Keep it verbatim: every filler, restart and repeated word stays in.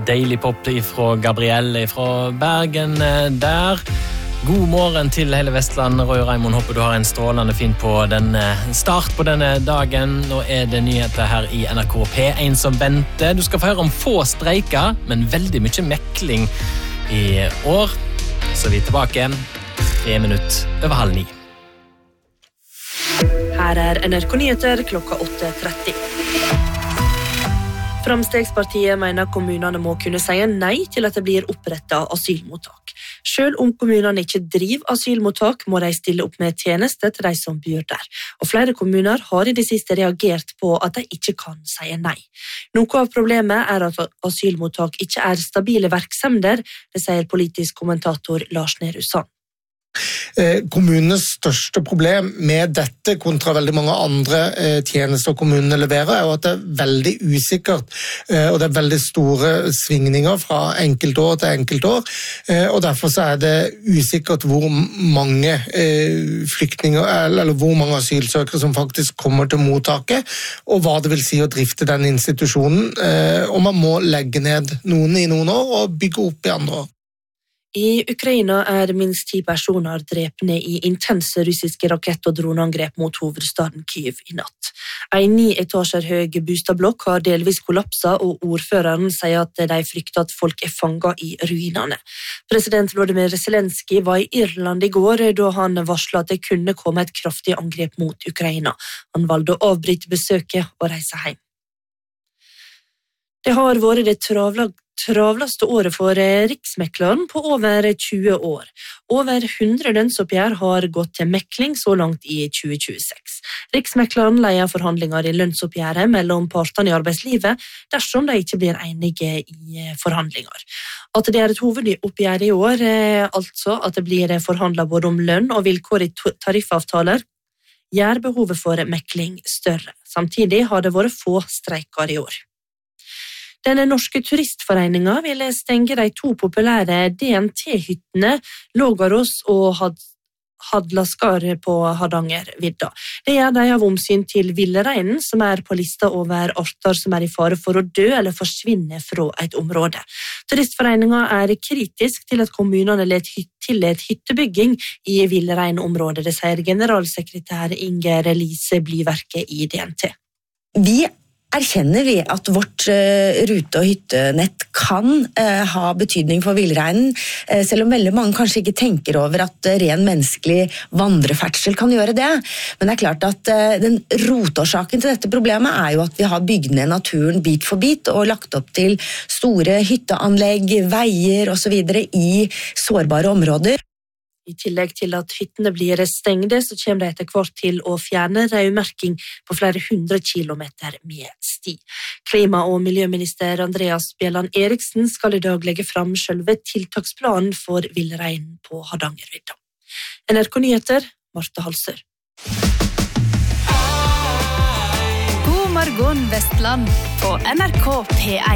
deilig pop fra Gabrielle fra Bergen der. God morgen til hele Vestland. Roy og Raimond, håper du har en strålende fin på denne start på denne dagen. Nå er det nyheter her i N R K P en som venter. Du skal få høre om få streiker, men veldig mye mekling i år. Så vi er tilbake tre minutter over halv ni. Her er N R K Nyheter klokka åtte tretti. Framstegspartiet mener kommunene må kunne si nei til at det blir opprettet asylmottak. Selv om kommunene ikke driver asylmottak, må de stille opp med tjenester til de som bor der. Og flere kommuner har i det siste reagert på at de ikke kan si nei. Noe av problemet er at asylmottak ikke er stabile virksomheter, det sier politisk kommentator Lars Nehru Sand. Kommunenes største problem med dette kontra veldig mange andre tjenester kommunene leverer er jo at det er veldig usikkert, og det er veldig store svingninger fra enkeltår til enkeltår, og derfor så er det usikkert hvor mange flyktninger eller hvor mange asylsøkere som faktisk kommer til mottaket, og hva det vil si å drifte den institusjonen, og man må legge ned noen i noen år og bygge opp i andre år. I Ukraina er minst ti personer drepne i intense russiske rakett- og droneangrep mot hovedstaden Kyiv i natt. En ni etasjer høy bostadblokk har delvis kollapset, og ordføreren sier at de frykter at folk er fanget i ruinene. President Volodymyr Zelensky var i Irland i går, da han varslet at det kunne komme et kraftig angrep mot Ukraina. Han valgte å avbryte besøket og reise hjem. Det har vært det travla travleste året for riksmekleren på over tjue år. Over hundre lønnsoppgjør har gått til mekling så langt i tjue tjueseks. Riksmekleren leier forhandlinger i lønnsoppgjøret mellom partene i arbeidslivet dersom de ikke blir enige i forhandlinger. At det er et hovedoppgjør i år, altså at det blir forhandlet både om lønn og vilkår i tariffavtaler, gjør behovet for mekling større. Samtidig har det vært få streiker i år. Den norske turistforeningen ville stenge de to populære D N T-hyttene Lågarås og Hadlaskar på Hardangervidda. Det gjør de av omsyn til villreinen, som er på lista over arter som er i fare for å dø eller forsvinne fra et område. Turistforeningen er kritisk til at kommunene let tillet hyttebygging i villreinområdet, det sier generalsekretær Inger Lise Blyverke i D N T. Vi erkjenner vi at vårt uh, rute- og hyttenett kan uh, ha betydning for villreinen, uh, selv om veldig mange kanskje ikke tenker over at uh, ren menneskelig vandreferdsel kan gjøre det. Men det er klart at uh, den rotårsaken til dette problemet er jo at vi har bygd ned naturen bit for bit og lagt opp til store hytteanlegg, veier og så videre i sårbare områder. I tillegg til at hyttene blir stengde, så kommer de etter hvert til å fjerne rødmerking på flere hundre kilometer med sti. Klima- og miljøminister Andreas Bjelland Eriksen skal i dag legge fram selve tiltaksplanen for villreinen på Hardangervidda. N R K Nyheter, Marte Halsør. God morgen Vestland på N R K P en.